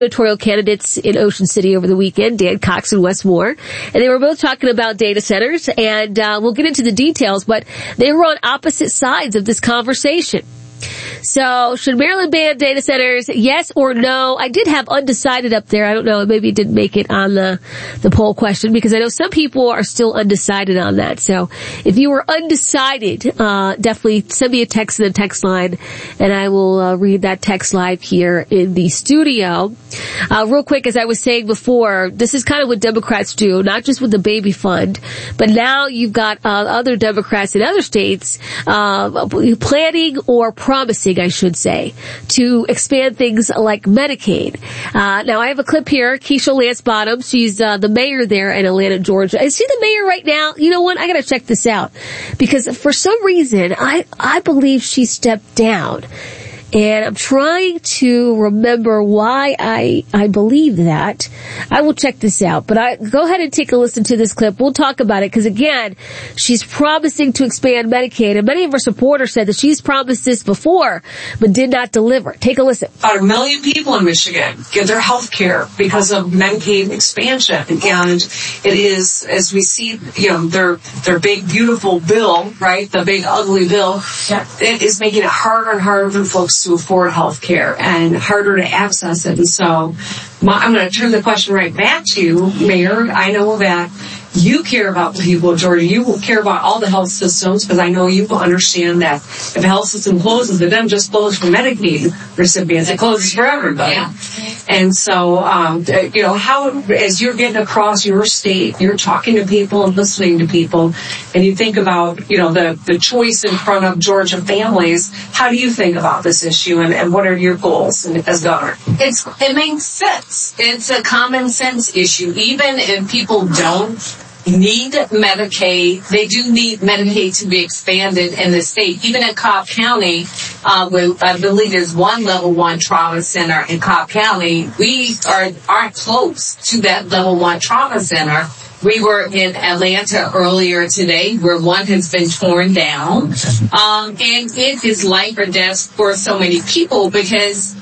gubernatorial candidates in Ocean City over the weekend, Dan Cox and Wes Moore, and they were both talking about data centers, and we'll get into the details, but they were on opposite sides of this conversation. So, should Maryland ban data centers, yes or no? I did have undecided up there. I don't know, maybe it didn't make it on the poll question, because I know some people are still undecided on that. So, if you were undecided, definitely send me a text in the text line, and I will read that text live here in the studio. Real quick, as I was saying before, this is kind of what Democrats do, not just with the baby fund, but now you've got other Democrats in other states planning or promising, I should say, to expand things like Medicaid. Now, I have a clip here. Keisha Lance Bottoms, she's the mayor there in Atlanta, Georgia. Is she the mayor right now? You know what? I gotta check this out. Because for some reason, I believe she stepped down. And I'm trying to remember why I believe that. I will check this out. But go ahead and take a listen to this clip. We'll talk about it because, again, she's promising to expand Medicaid. And many of her supporters said that she's promised this before but did not deliver. Take a listen. About 1 million people in Michigan get their health care because of Medicaid expansion. And it is, as we see, their big, beautiful bill, right? The big, ugly bill. Yeah. It is making it harder and harder for folks to afford health care and harder to access it. And so I'm going to turn the question right back to you, Mayor. I know that you care about the people of Georgia. You will care about all the health systems, because I know you will understand that if a health system closes, it doesn't just close for Medicaid recipients, it closes for everybody. Yeah. And so, how, as you're getting across your state, you're talking to people and listening to people, and you think about, the choice in front of Georgia families, how do you think about this issue, and what are your goals as governor? It makes sense. It's a common sense issue. Even if people don't need Medicaid, they do need Medicaid to be expanded in the state. Even in Cobb County, where I believe there's one level 1 trauma center in Cobb County, we aren't close to that level 1 trauma center. We were in Atlanta earlier today, where one has been torn down. And it is life or death for so many people, because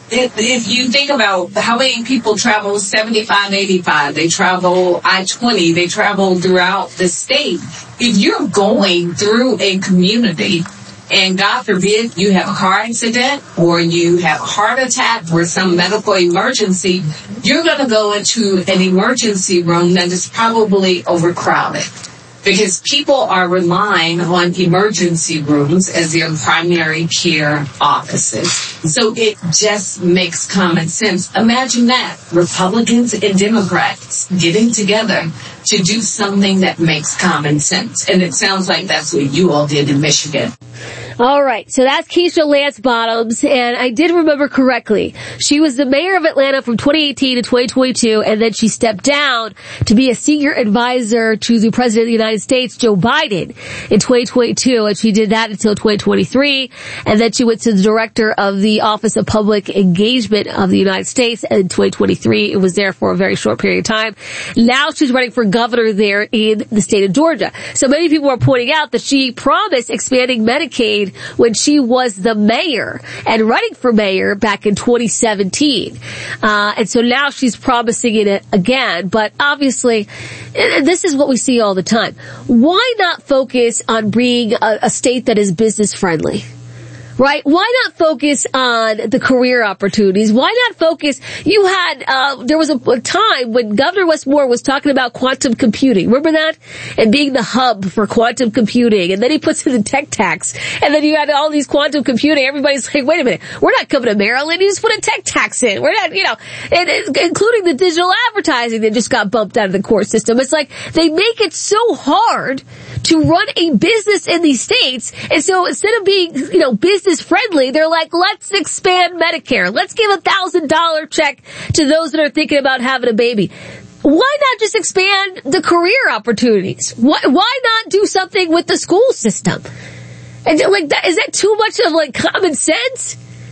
if you think about how many people travel 75, 85, they travel I-20, they travel throughout the state. If you're going through a community and God forbid you have a car accident or you have a heart attack or some medical emergency, you're going to go into an emergency room that is probably overcrowded, because people are relying on emergency rooms as their primary care offices. So it just makes common sense. Imagine that, Republicans and Democrats getting together to do something that makes common sense. And it sounds like that's what you all did in Michigan. All right, so that's Keisha Lance Bottoms, and I did remember correctly. She was the mayor of Atlanta from 2018 to 2022, and then she stepped down to be a senior advisor to the President of the United States, Joe Biden, in 2022, and she did that until 2023, and then she went to the director of the Office of Public Engagement of the United States in 2023. It was there for a very short period of time. Now she's running for governor there in the state of Georgia. So many people are pointing out that she promised expanding Medicaid when she was the mayor and running for mayor back in 2017. And so now she's promising it again. But obviously, this is what we see all the time. Why not focus on being a state that is business friendly? Right? Why not focus on the career opportunities? Why not focus? You had, there was a time when Governor Wes Moore was talking about quantum computing. Remember that? And being the hub for quantum computing. And then he puts in the tech tax. And then you had all these quantum computing. Everybody's like, wait a minute. We're not coming to Maryland. You just put a tech tax in. We're not, including the digital advertising that just got bumped out of the court system. It's like they make it so hard to run a business in these states. And so instead of being, business friendly, they're like, let's expand Medicare. Let's give $1,000 check to those that are thinking about having a baby. Why not just expand the career opportunities? Why not do something with the school system? And like that, is that too much of like common sense?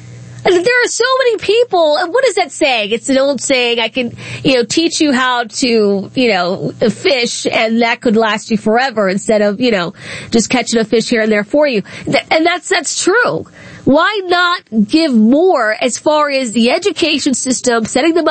And there are so many people, and what is that saying? It's an old saying, I can, teach you how to, fish, and that could last you forever instead of, just catching a fish here and there for you. And that's true. Why not give more as far as the education system, setting them up